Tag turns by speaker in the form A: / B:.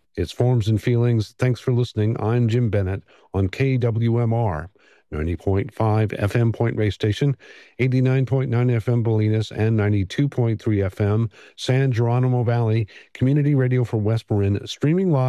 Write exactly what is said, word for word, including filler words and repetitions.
A: It's Forms and Feelings. Thanks for listening. I'm Jim Bennett on K W M R, ninety point five F M Point Reyes Station, eighty-nine point nine F M Bolinas, and ninety-two point three F M San Geronimo Valley, community radio for West Marin, streaming live